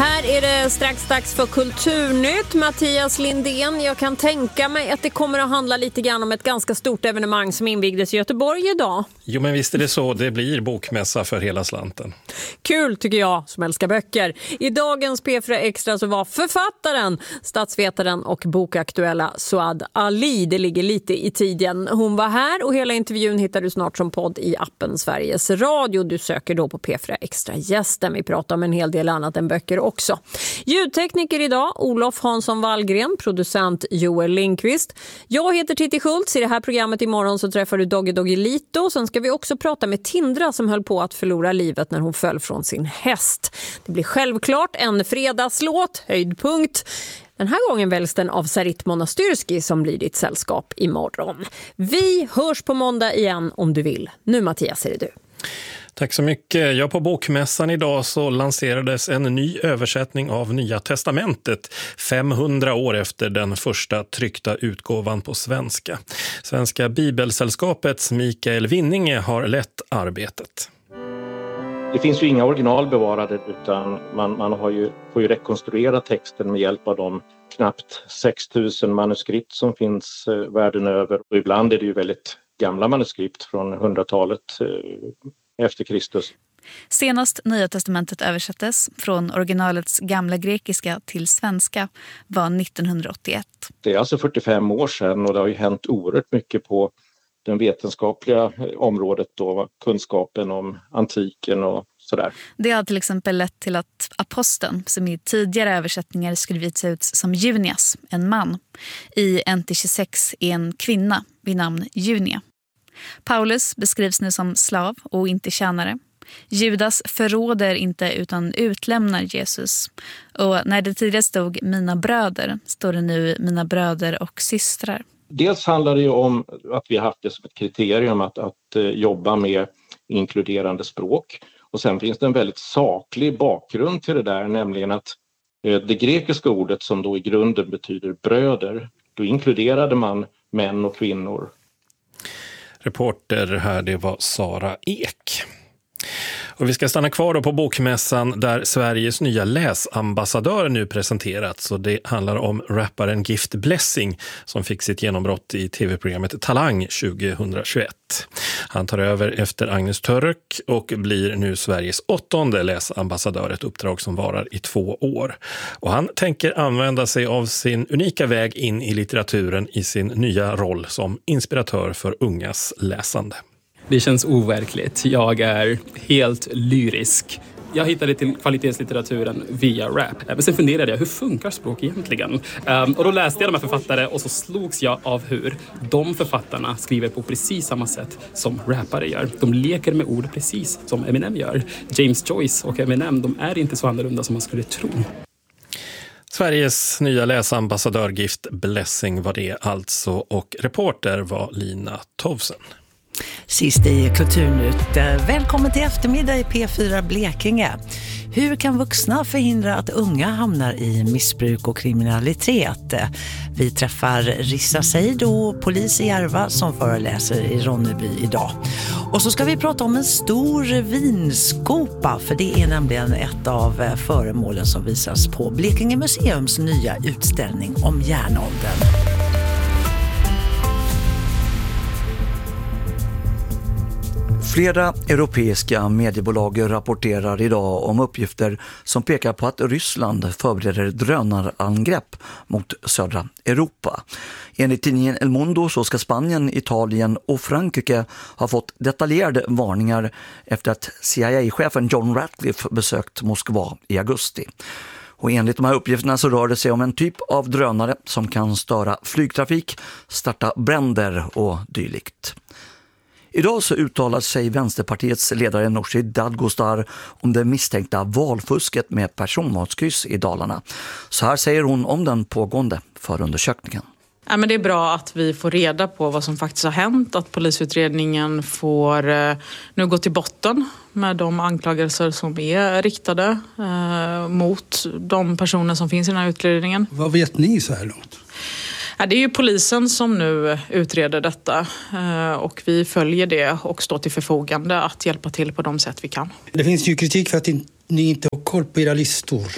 Här är det strax dags för Kulturnytt. Mattias Lindén, jag kan tänka mig att det kommer att handla lite grann om ett ganska stort evenemang som invigdes i Göteborg idag. Jo, men visst är det så. Det blir bokmässa för hela slanten. Kul tycker jag som älskar böcker. I dagens P4 Extra så var författaren, statsvetaren och bokaktuella Suad Ali. Det ligger lite i tiden. Hon var här och hela intervjun hittar du snart som podd i appen Sveriges Radio. Du söker då på P4 Extra gästen. Vi pratar om en hel del annat än böcker också. Ljudtekniker idag, Olof Hansson Wallgren, producent Joel Lindqvist. Jag heter Titti Schultz. I det här programmet imorgon så träffar du Doggy Lito. Sen ska vi också prata med Tindra som höll på att förlora livet när hon föll från sin häst. Det blir självklart en fredagslåt, höjdpunkt. Den här gången väljs den av Sarit Monastyrski som blir ditt sällskap imorgon. Vi hörs på måndag igen om du vill. Nu Mattias är det du. Tack så mycket. Ja, på bokmässan idag så lanserades en ny översättning av Nya testamentet 500 år efter den första tryckta utgåvan på svenska. Svenska Bibelsällskapets Mikael Winninge har lett arbetet. Det finns ju inga original bevarade utan man får ju rekonstruera texten med hjälp av de knappt 6000 manuskript som finns världen över. Och ibland är det ju väldigt gamla manuskript från 100-talet efter Kristus. Senast Nya testamentet översattes från originalets gamla grekiska till svenska var 1981. Det är alltså 45 år sedan och det har ju hänt oerhört mycket på den vetenskapliga området då, kunskapen om antiken och sådär. Det har till exempel lett till att aposteln, som i tidigare översättningar skrivits ut som Junias, en man, i NT26 är en kvinna vid namn Junia. Paulus beskrivs nu som slav och inte tjänare. Judas förråder inte utan utlämnar Jesus. Och när det tidigare stod mina bröder står det nu mina bröder och systrar. Dels handlar det ju om att vi har haft det som ett kriterium att jobba med inkluderande språk. Och sen finns det en väldigt saklig bakgrund till det där, nämligen att det grekiska ordet som då i grunden betyder bröder, då inkluderade man män och kvinnor. Reporter här, det var Sara Ek. Och vi ska stanna kvar då på bokmässan där Sveriges nya läsambassadör nu presenterats. Och det handlar om rapparen Gift Blessing som fick sitt genombrott i tv-programmet Talang 2021. Han tar över efter Agnes Török och blir nu Sveriges 8:e läsambassadör, ett uppdrag som varar i 2 år. Och han tänker använda sig av sin unika väg in i litteraturen i sin nya roll som inspiratör för ungas läsande. Det känns overkligt. Jag är helt lyrisk. Jag hittade till kvalitetslitteraturen via rap. Men sen funderade jag, hur funkar språk egentligen? Och då läste jag de här författare och så slogs jag av hur de författarna skriver på precis samma sätt som rappare gör. De leker med ord precis som Eminem gör. James Joyce och Eminem, de är inte så annorlunda som man skulle tro. Sveriges nya läsambassadör Gift Blessing var det alltså, och reporter var Lina Tovsen. Sist i Kulturnytt. Välkommen till eftermiddag i P4 Blekinge. Hur kan vuxna förhindra att unga hamnar i missbruk och kriminalitet? Vi träffar Rissa Seido, polis i Järva, som föreläser i Ronneby idag. Och så ska vi prata om en stor vinskopa, för det är nämligen ett av föremålen som visas på Blekinge museums nya utställning om järnåldern. Flera europeiska mediebolag rapporterar idag om uppgifter som pekar på att Ryssland förbereder drönarangrepp mot södra Europa. Enligt tidningen El Mundo så ska Spanien, Italien och Frankrike ha fått detaljerade varningar efter att CIA-chefen John Ratcliffe besökt Moskva i augusti. Och enligt de här uppgifterna så rör det sig om en typ av drönare som kan störa flygtrafik, starta bränder och dylikt. Idag så uttalar sig Vänsterpartiets ledare Nooshi Dadgostar om det misstänkta valfusket med personvalskryss i Dalarna. Så här säger hon om den pågående förundersökningen. Ja, men det är bra att vi får reda på vad som faktiskt har hänt, att polisutredningen får nu gå till botten med de anklagelser som är riktade mot de personer som finns i den här utredningen. Vad vet ni så här långt? Ja, det är ju polisen som nu utreder detta och vi följer det och står till förfogande att hjälpa till på de sätt vi kan. Det finns ju kritik för att ni inte har koll på era listor.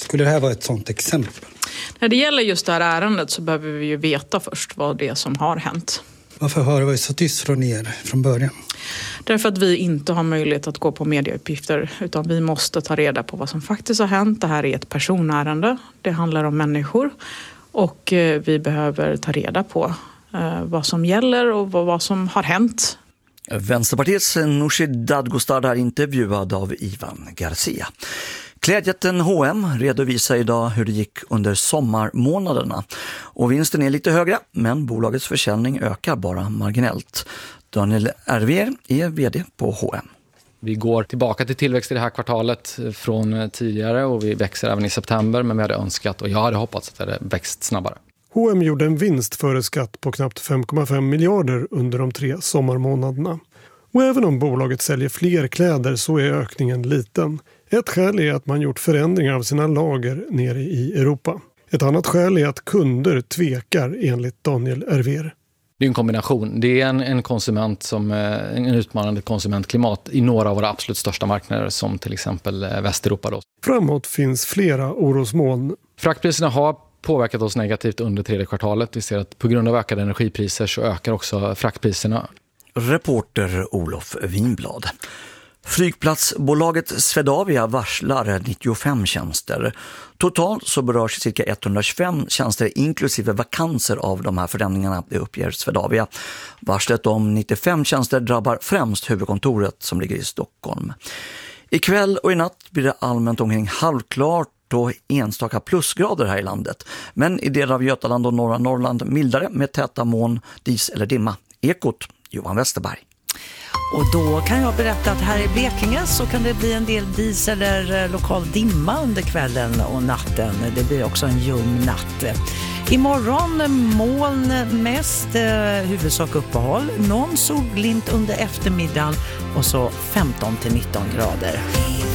Skulle det här vara ett sådant exempel? När det gäller just det här ärendet så behöver vi ju veta först vad det är som har hänt. Varför har det varit så tyst från er från början? Därför att vi inte har möjlighet att gå på medieuppgifter utan vi måste ta reda på vad som faktiskt har hänt. Det här är ett personärende. Det handlar om människor och vi behöver ta reda på vad som gäller och vad som har hänt. Vänsterpartiets Nooshi Dadgostar är intervjuad av Ivan Garcia. Klädjätten H&M redovisar idag hur det gick under sommarmånaderna. Och vinsten är lite högre, men bolagets försäljning ökar bara marginellt. Daniel Ervér är vd på H&M. Vi går tillbaka till tillväxt i det här kvartalet från tidigare och vi växer även i september, men vi hade önskat och jag hade hoppats att det hade växt snabbare. H&M gjorde en vinst före skatt på knappt 5,5 miljarder under de 3 sommarmånaderna. Och även om bolaget säljer fler kläder så är ökningen liten. Ett skäl är att man gjort förändringar av sina lager nere i Europa. Ett annat skäl är att kunder tvekar enligt Daniel Ervér. Det är en kombination. Det är en konsument som en utmanande konsumentklimat i några av våra absolut största marknader som till exempel Västeuropa. Då. Framåt finns flera orosmoln. Fraktpriserna har påverkat oss negativt under 3:e kvartalet. Vi ser att på grund av ökade energipriser så ökar också fraktpriserna. Reporter Olof Winblad. Flygplatsbolaget Swedavia varslar 95 tjänster. Totalt så berörs cirka 125 tjänster inklusive vakanser av de här förändringarna, det uppger Swedavia. Varslet om 95 tjänster drabbar främst huvudkontoret som ligger i Stockholm. Ikväll och i natt blir det allmänt omkring halvklart och enstaka plusgrader här i landet. Men i delar av Götaland och norra Norrland mildare med täta moln, dis eller dimma. Ekot, Johan Westerberg. Och då kan jag berätta att här i Blekinge så kan det bli en del dis eller lokal dimma under kvällen och natten. Det blir också en ljum natt. Imorgon moln mest, huvudsak uppehåll. Någon solglimt under eftermiddagen och så 15-19 grader.